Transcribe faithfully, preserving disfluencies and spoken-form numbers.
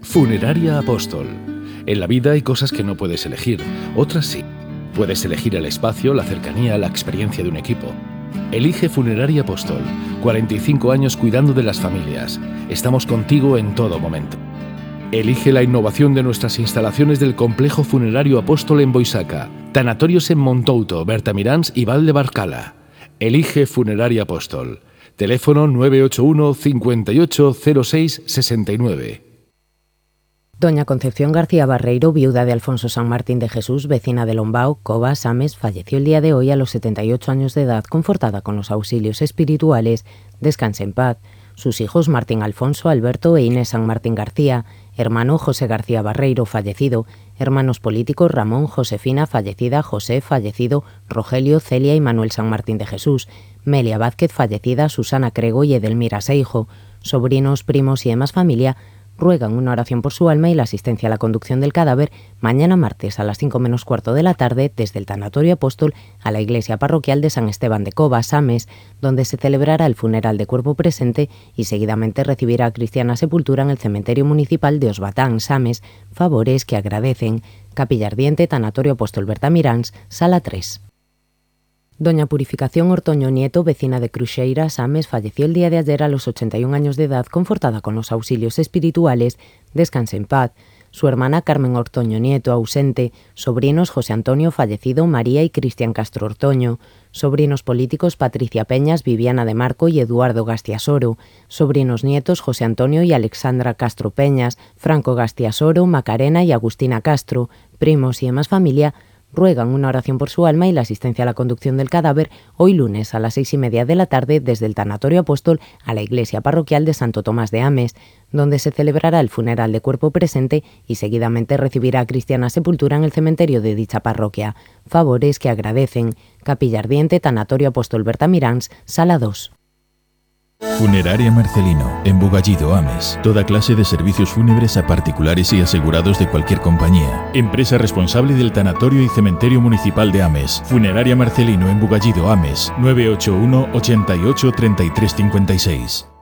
Funeraria Apóstol. En la vida hay cosas que no puedes elegir, otras sí. Puedes elegir el espacio, la cercanía, la experiencia de un equipo. Elige Funeraria Apóstol. cuarenta y cinco años cuidando de las familias. Estamos contigo en todo momento. Elige la innovación de nuestras instalaciones del Complejo Funerario Apóstol en Boisaca, Tanatorios en Montouto, Bertamiráns y Val de Barcala. Elige Funeraria Apóstol. Teléfono nueve ocho uno, cincuenta y ocho, cero seis, sesenta y nueve. Doña Concepción García Barreiro, viuda de Alfonso San Martín de Jesús, vecina de Lombao, Cobas, Ames, falleció el día de hoy a los setenta y ocho años de edad, confortada con los auxilios espirituales. Descanse en paz. Sus hijos Martín Alfonso, Alberto e Inés San Martín García, hermano José García Barreiro, fallecido, hermanos políticos Ramón, Josefina, fallecida, José, fallecido, Rogelio, Celia y Manuel San Martín de Jesús, Melia Vázquez, fallecida, Susana Crego y Edelmira Seijo, sobrinos, primos y demás familia ruegan una oración por su alma y la asistencia a la conducción del cadáver mañana martes a las cinco menos cuarto de la tarde desde el Tanatorio Apóstol a la iglesia parroquial de San Esteban de Cobas, Ames, donde se celebrará el funeral de cuerpo presente y seguidamente recibirá a cristiana sepultura en el cementerio municipal de Osbatán, Ames, favores que agradecen. Capilla Ardiente, Tanatorio Apóstol Bertamiráns, Sala tres. Doña Purificación Ortoño Nieto, vecina de Cruxeiras, Ames, falleció el día de ayer a los ochenta y un años de edad, confortada con los auxilios espirituales. Descanse en paz. Su hermana Carmen Ortoño Nieto, ausente, sobrinos José Antonio, fallecido, María y Cristian Castro Ortoño, sobrinos políticos Patricia Peñas, Viviana de Marco y Eduardo Gastiasoro, sobrinos nietos José Antonio y Alexandra Castro Peñas, Franco Gastiasoro, Macarena y Agustina Castro, primos y demás familia, ruegan una oración por su alma y la asistencia a la conducción del cadáver hoy lunes a las seis y media de la tarde desde el Tanatorio Apóstol a la iglesia parroquial de Santo Tomás de Ames, donde se celebrará el funeral de cuerpo presente y seguidamente recibirá a cristiana sepultura en el cementerio de dicha parroquia. Favores que agradecen. Capilla Ardiente, Tanatorio Apóstol Bertamiráns, Sala dos. Funeraria Marcelino, en Bugallido, Ames. Toda clase de servicios fúnebres a particulares y asegurados de cualquier compañía. Empresa responsable del Tanatorio y Cementerio Municipal de Ames. Funeraria Marcelino, en Bugallido, Ames. nueve ocho uno, ochenta y ocho, treinta y tres cincuenta y seis.